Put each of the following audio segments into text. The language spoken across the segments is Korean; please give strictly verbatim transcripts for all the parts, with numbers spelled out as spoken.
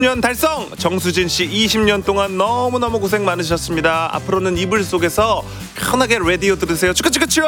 년 달성! 정수진 씨 이십 년 동안 너무너무 고생 많으셨습니다. 앞으로는 이불 속에서 편하게 라디오 들으세요. 축하축하축!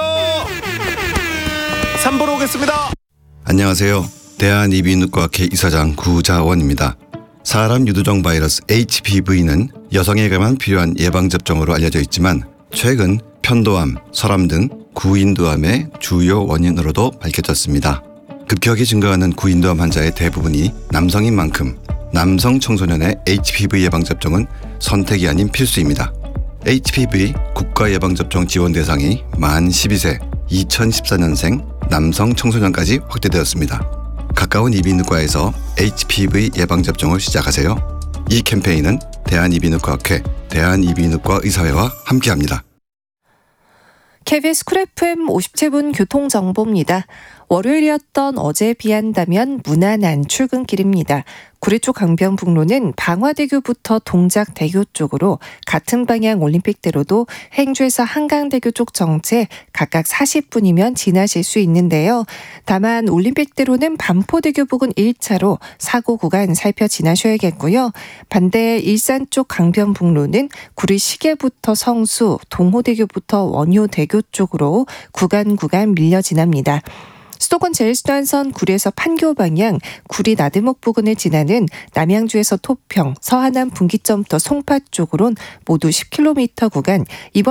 삼 부로 오겠습니다. 안녕하세요. 대한이비인후과학회 이사장 구자원입니다. 사람 유두종 바이러스 에이치피브이는 여성에게만 필요한 예방접종으로 알려져 있지만 최근 편도암, 설암 등 구인두암의 주요 원인으로도 밝혀졌습니다. 급격히 증가하는 구인두암 환자의 대부분이 남성인 만큼 남성 청소년의 에이치피브이 예방접종은 선택이 아닌 필수입니다. 에이치피브이 국가예방접종 지원 대상이 만 십이 세 이천십사 년생 남성 청소년까지 확대되었습니다. 가까운 이비인후과에서 에이치피브이 예방접종을 시작하세요. 이 캠페인은 대한이비인후과학회, 대한이비인후과 의사회와 함께합니다. 케이비에스 쿨 에프엠 오십칠 분 교통정보입니다. 월요일이었던 어제에 비한다면 무난한 출근길입니다. 구리 쪽 강변북로는 방화대교부터 동작대교 쪽으로 같은 방향 올림픽대로도 행주에서 한강대교 쪽 정체 각각 사십 분이면 지나실 수 있는데요. 다만 올림픽대로는 반포대교 부근 일 차로 사고 구간 살펴 지나셔야겠고요. 반대 일산 쪽 강변북로는 구리 시계부터 성수, 동호대교부터 원효대교 쪽으로 구간 구간 밀려 지납니다. 수도권 제일순환선 구리에서 판교 방향 구리 나들목 부근을 지나는 남양주에서 토평, 서하남 분기점부터 송파 쪽으론 모두 십 킬로미터 구간 이번